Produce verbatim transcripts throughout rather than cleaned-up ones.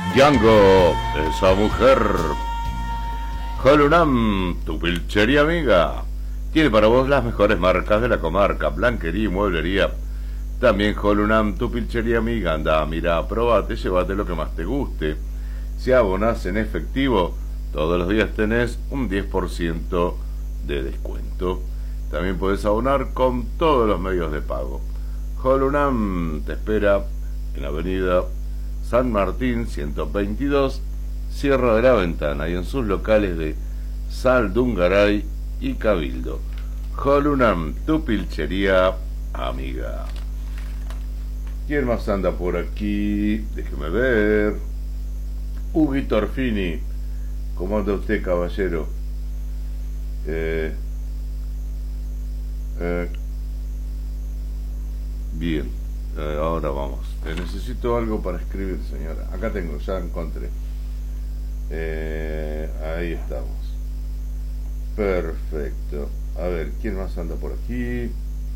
Django, esa mujer. Holunam, tu pilchería amiga. Tiene para vos las mejores marcas de la comarca, blanquería y mueblería. También Holunam, tu pilchería amiga. Anda, mira, probate, llévate lo que más te guste. Si abonás en efectivo, todos los días tenés un diez por ciento de descuento. También podés abonar con todos los medios de pago. Holunam te espera en la avenida San Martín ciento veintidós, Sierra de la Ventana, y en sus locales de Saldungaray y Cabildo. Holunam, tu pilchería amiga. ¿Quién más anda por aquí? Déjeme ver. Huguito Orfini. ¿Cómo anda usted, caballero? Eh, eh, bien, eh, ahora vamos. Eh, necesito algo para escribir, señora. Acá tengo, ya encontré. Eh, ahí estamos. Perfecto. A ver, ¿quién más anda por aquí?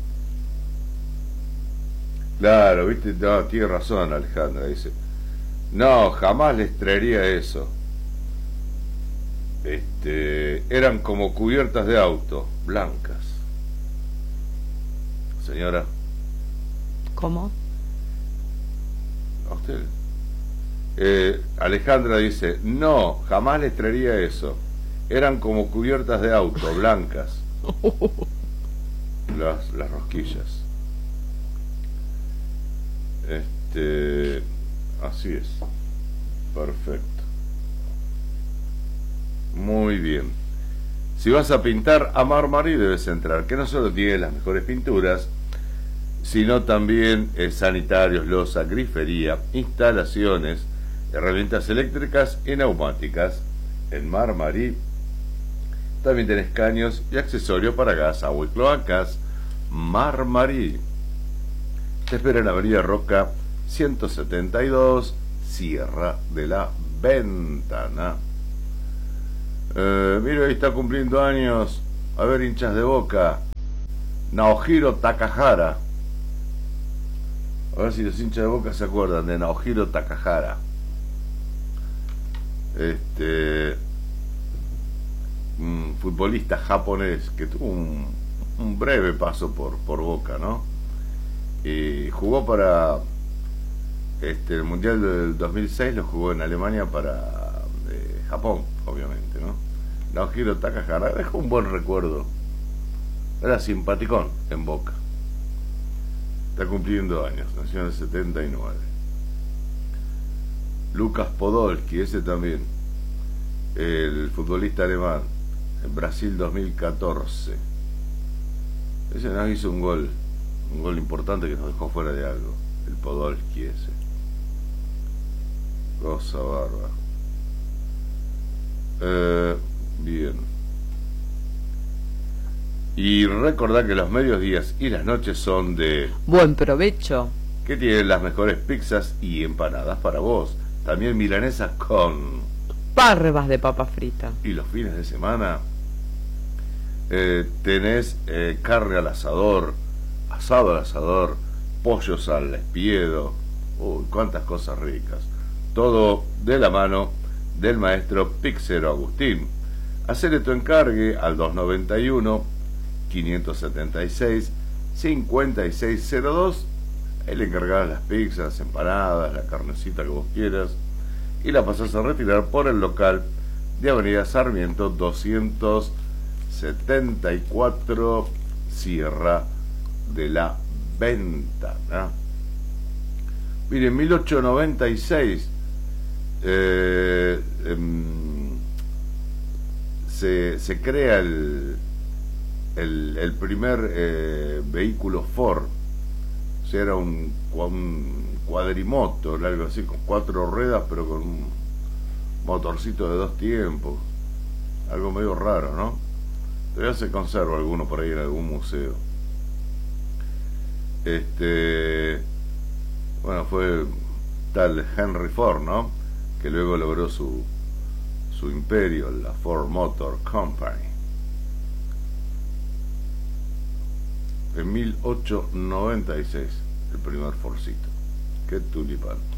Claro, viste, no, tiene razón Alejandra, dice. No, jamás les traería eso. Este, eran como cubiertas de auto, blancas. Señora. ¿Cómo? ¿A usted? Eh, Alejandra dice, no, jamás les traería eso. Eran como cubiertas de auto, blancas. Las, las rosquillas. Este, así es. Perfecto. Muy bien. Si vas a pintar, a Marmarí debes entrar, que no solo tiene las mejores pinturas, sino también eh, sanitarios, loza, grifería, instalaciones, herramientas eléctricas y neumáticas. En Marmarí también tenés caños y accesorios para gas, agua y cloacas. Marmarí te espera en la avenida Roca ciento setenta y dos, Sierra de la Ventana. Eh, mira, ahí está cumpliendo años. A ver, hinchas de Boca. Naohiro Takahara. A ver si los hinchas de Boca se acuerdan de Naohiro Takahara. Este, un futbolista japonés que tuvo un, un breve paso por, por Boca, ¿no? Y jugó para este, el Mundial del dos mil seis, lo jugó en Alemania para eh, Japón, obviamente, ¿no? Naohiro Takahara dejó un buen recuerdo. Era simpaticón en Boca. Está cumpliendo años, nació en el setenta y nueve. Lucas Podolski, ese también, el futbolista alemán, en Brasil dos mil catorce. Ese nos hizo un gol, un gol importante que nos dejó fuera de algo, el Podolski ese. Cosa barba. Eh, bien. Y recordad que los mediodías y las noches son de... Buen provecho. Que tienen las mejores pizzas y empanadas para vos. También milanesas con... Parvas de papa frita. Y los fines de semana eh, tenés eh, carne al asador, asado al asador, pollos al espiedo. Uy, cuántas cosas ricas. Todo de la mano del maestro Pixero Agustín. Hacele tu encargue al dos noventa y uno, quinientos setenta y seis, cincuenta y seis cero dos. Ahí le encargás las pizzas, empanadas, la carnecita que vos quieras, y la pasás a retirar por el local de Avenida Sarmiento doscientos setenta y cuatro, Sierra de la Ventana. Miren, en mil ochocientos noventa y seis eh, eh, se, se crea el, el, el primer eh, vehículo Ford. O sea, era un, un cuadrimotor, algo así, con cuatro ruedas, pero con un motorcito de dos tiempos. Algo medio raro, ¿no? Todavía se conserva alguno por ahí en algún museo. Este, bueno, fue tal Henry Ford, ¿no? Que luego logró su, su imperio, la Ford Motor Company. En mil ochocientos noventa y seis, el primer Fordcito. Qué tulipán.